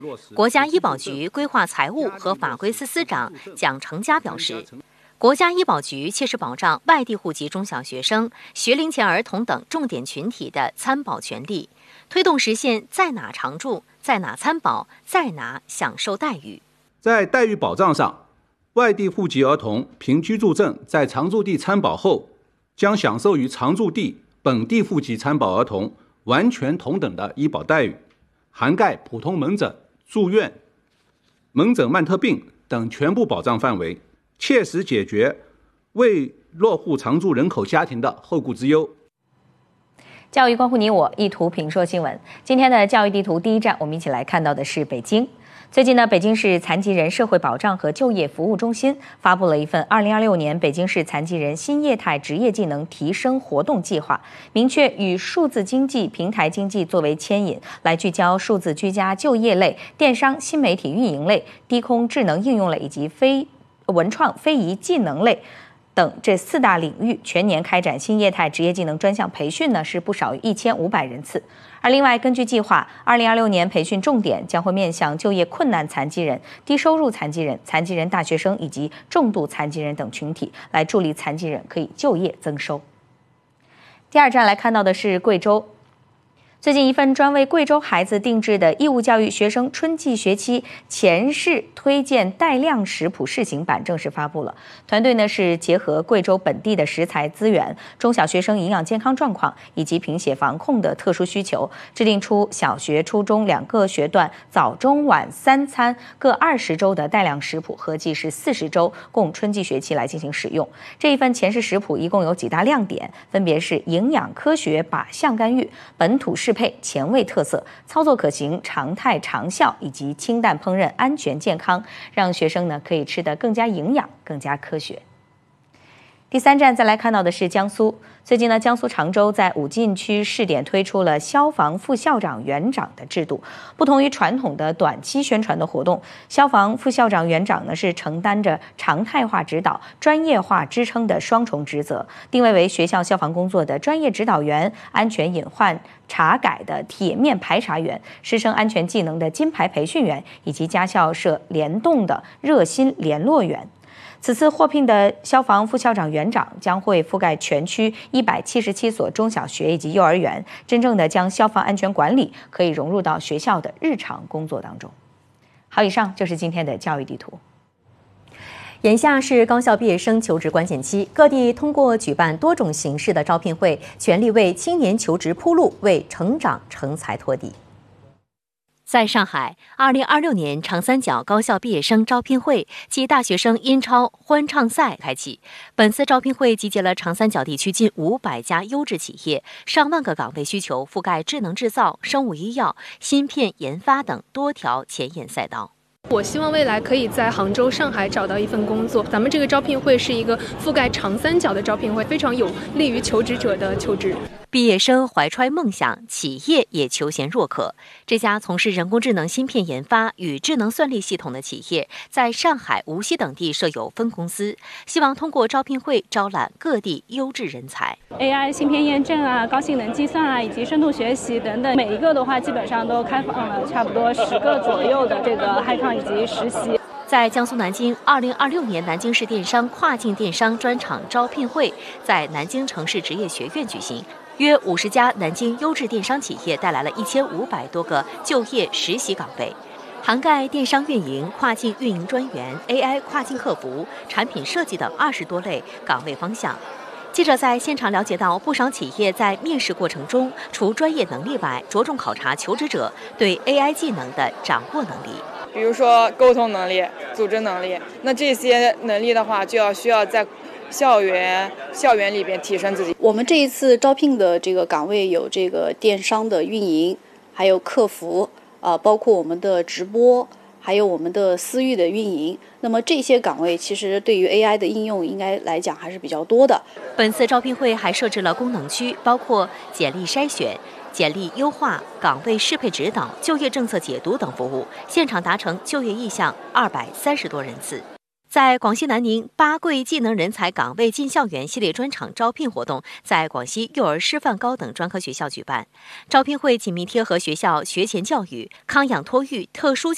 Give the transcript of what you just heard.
国家医保局规划财务和法规司司长蒋成佳表示，国家医保局切实保障外地户籍中小学生、学龄前儿童等重点群体的参保权利，推动实现在哪常住、在哪参保、在哪享受待遇。 在待遇保障上，外地户籍儿童凭居住证在常住地参保后，将享受与常住地本地户籍参保儿童完全同等的医保待遇，涵盖普通门诊、住院、门诊慢特病等全部保障范围，切实解决未落户常住人口家庭的后顾之忧。 教育关乎你我，一图评说新闻。今天的教育地图第一站，我们一起来看到的是北京。最近呢，北京市残疾人社会保障和就业服务中心发布了一份2026年北京市残疾人新业态职业技能提升活动计划，明确以数字经济、平台经济作为牵引，来聚焦数字居家就业类、电商、新媒体运营类、低空智能应用类以及非文创非遗技能类等这4大领域，全年开展新业态职业技能专项培训呢，是不少于1500人次。而另外，根据计划，2026年培训重点将会面向就业困难残疾人、低收入残疾人、残疾人大学生以及重度残疾人等群体，来助力残疾人可以就业增收。第二站来看到的是贵州。最近，一份专为贵州孩子定制的义务教育学生春季学期前试推荐带量食谱试行版正式发布了。团队呢是结合贵州本地的食材资源、中小学生营养健康状况以及贫血防控的特殊需求，制定出小学、初中2个学段早中晚3餐各20周的带量食谱，合计是40周，供春季学期来进行使用。这一份前试食谱一共有几大亮点，分别是营养科学、靶向干预、本土适配、前卫特色、操作可行、常态长效以及清淡烹饪、安全健康，让学生呢可以吃得更加营养、更加科学。第三站再来看到的是江苏。最近呢，江苏常州在武进区试点推出了消防副校长园长的制度。不同于传统的短期宣传的活动，消防副校长园长呢是承担着常态化指导、专业化支撑的双重职责，定位为学校消防工作的专业指导员、安全隐患查改的铁面排查员、师生安全技能的金牌培训员，以及家校社联动的热心联络员。此次获聘的消防副校长园长将会覆盖全区177所中小学以及幼儿园，真正的将消防安全管理可以融入到学校的日常工作当中。好，以上就是今天的教育地图。 眼下是高校毕业生求职关键期，各地通过举办多种形式的招聘会，全力为青年求职铺路，为成长成才托底。在上海，2026年长三角高校毕业生招聘会暨大学生英超欢唱赛开启。本次招聘会集结了长三角地区近500家优质企业，上万个岗位需求覆盖智能制造、生物医药、芯片研发等多条前沿赛道。 我希望未来可以在杭州、上海找到一份工作。咱们这个招聘会是一个覆盖长三角的招聘会，非常有利于求职者的求职。 毕业生怀揣梦想，企业也求贤若渴。这家从事人工智能芯片研发与智能算力系统的企业，在上海、无锡等地设有分公司，希望通过招聘会招揽各地优质人才。 AI 芯片验证啊、高性能计算啊，以及深度学习等等，每一个的话基本上都开放了差不多10个左右的这个 Hackathon 以及实习。 在江苏南京，2026年南京市电商跨境电商专场招聘会在南京城市职业学院举行。约50家南京优质电商企业带来了1500多个就业实习岗位，涵盖电商运营、跨境运营专员、AI 跨境客服、产品设计等20多类岗位方向。记者在现场了解到，不少企业在面试过程中，除专业能力外，着重考察求职者对 AI 技能的掌握能力。 比如说沟通能力、组织能力，那这些能力的话，就需要在校园里边提升自己。 我们这一次招聘的这个岗位有这个电商的运营，还有客服，包括我们的直播，还有我们的私域的运营。那么这些岗位其实对于 AI 的应用应该来讲还是比较多的。 本次招聘会还设置了功能区，包括简历筛选、简历优化、岗位适配指导、就业政策解读等服务，现场达成就业意向230多人次。在广西南宁8贵技能人才岗位进校园系列专场招聘活动在广西幼儿师范高等专科学校举办。招聘会紧密贴合学校学前教育、康养托育、特殊